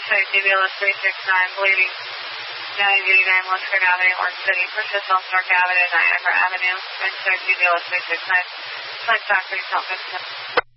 Check DBLS 369, bleeding 989 Westford Avenue, Orange City. Purchase All-Star Avenue, Niagara Avenue. And check DBLS 369. Flight factory, South